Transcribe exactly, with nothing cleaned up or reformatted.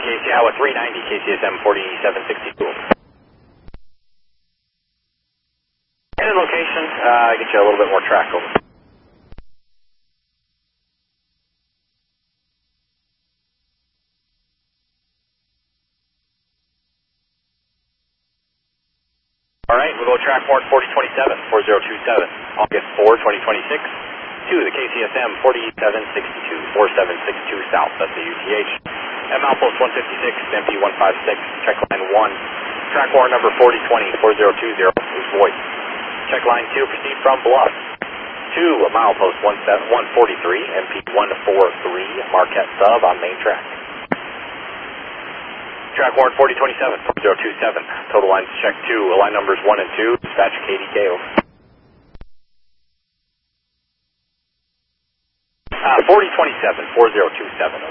K C Iowa three ninety, K C S M forty-seven sixty-two. And in location, uh, get you a little bit more track over. All right, we'll go track one forty twenty-seven, four zero two seven, August fourth, twenty twenty-six, to the K C S M forty-seven sixty-two, forty-seven sixty-two south, that's the U T H. M outpost one fifty-six, M P one fifty-six, check line one, track one number forty twenty, four zero two zero is voice. Check line two, proceed from Bluff. two, milepost one forty-three, M P one forty-three, Marquette sub on main track. Track one forty twenty-seven, four zero two seven, total lines check two, line numbers one and two, dispatch K D K over. Uh, forty twenty-seven, four zero two seven.